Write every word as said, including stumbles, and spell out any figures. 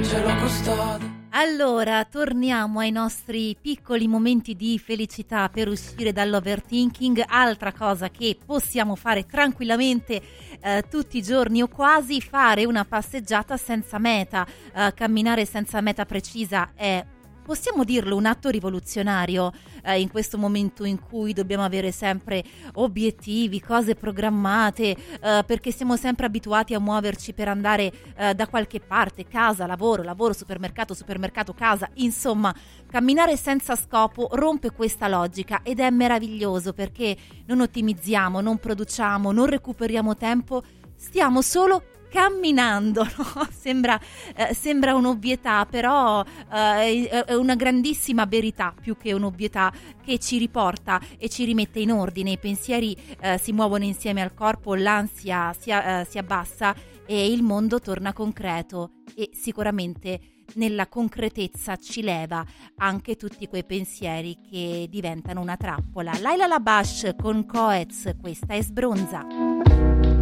angelo custode. Allora, torniamo ai nostri piccoli momenti di felicità per uscire dall'overthinking. Altra cosa che possiamo fare tranquillamente eh, tutti i giorni o quasi, fare una passeggiata senza meta. Eh, camminare senza meta precisa è, possiamo dirlo, un atto rivoluzionario eh, in questo momento in cui dobbiamo avere sempre obiettivi, cose programmate, eh, perché siamo sempre abituati a muoverci per andare eh, da qualche parte, casa, lavoro, lavoro, supermercato, supermercato, casa, insomma, camminare senza scopo rompe questa logica ed è meraviglioso perché non ottimizziamo, non produciamo, non recuperiamo tempo, stiamo solo camminando, no? Sembra, eh, sembra un'ovvietà, però eh, è una grandissima verità più che un'ovvietà, che ci riporta e ci rimette in ordine. I pensieri eh, si muovono insieme al corpo, l'ansia si, eh, si abbassa e il mondo torna concreto, e sicuramente nella concretezza ci leva anche tutti quei pensieri che diventano una trappola. Laila Labash con Coez, questa è Sbronza.